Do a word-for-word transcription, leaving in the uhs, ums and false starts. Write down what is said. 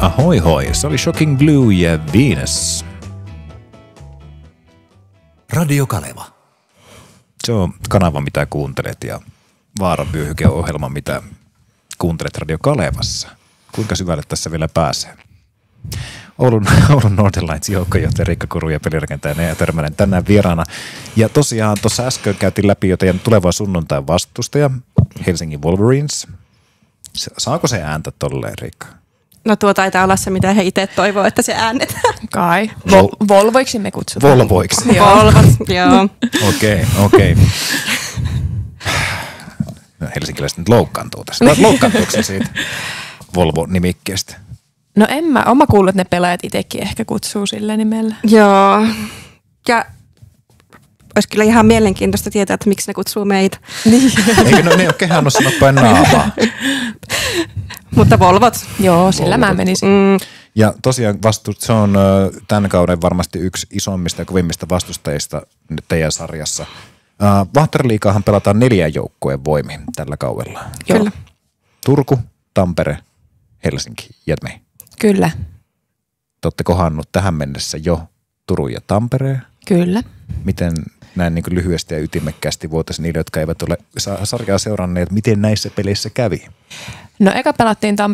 Ahoi hoi, se oli Shocking Blue ja Venus. Radio Kaleva. Se on kanava, mitä kuuntelet ja Vaaravyöhyke-ohjelma, mitä kuuntelet Radio Kalevassa. Kuinka syvälle tässä vielä pääsee? Oulun, Oulun Northern Lights joukkojohtaja Riikka Kuru ja pelirakentaja Nea Törmänen tänään vieraana. Ja tosiaan tuossa äsken käytiin läpi jo teidän tulevaa sunnuntain vastustaja, Helsingin Wolverines. Saako se ääntä tolleen, Riikka? No tuo taitaa olla se, mitä he itse toivoo, että se äännetään. Kai. Vol- Volvoiksi me kutsutaan. Volvoiksi? Volvot, joo. Okei, okei. Helsinkiläiset nyt loukkaantuu tässä. Loukkaantuuko se siitä Volvo-nimikkeestä? No en mä. Oma kuullut, että ne pelaajat itsekin ehkä kutsuu sillä nimellä. Joo. Ja olisi kyllä ihan mielenkiintoista tietää, että miksi ne kutsuu meitä. Niin. Eikö ne, ne ole kehannut sanoa päin naapaa? Mutta Volvot. Joo, sillä Volvot. Mä menisin. Mm. Ja tosiaan vastu, se on tämän kauden varmasti yksi isommista ja kovimmista vastustajista teidän sarjassa. Uh, Vahteriliigaahan pelataan neljän joukkueen voimin tällä kaudella. Joo. Kyllä. Turku, Tampere, Helsinki ja me. Kyllä. Te olette kohannut tähän mennessä jo Turun ja Tampereen. Kyllä. Miten näin niin kuin lyhyesti ja ytimekkäästi voitaisiin niille, jotka eivät ole sarjaa seuranneet, miten näissä peleissä kävi? No eka pelattiin Tampereen